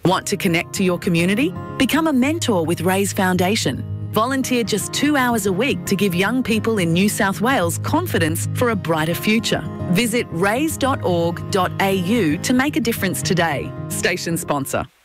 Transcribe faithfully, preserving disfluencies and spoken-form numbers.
Want to connect to your community? Become a mentor with Raise Foundation. Volunteer just two hours a week to give young people in New South Wales confidence for a brighter future. Visit raise dot org dot a u to make a difference today. Station sponsor.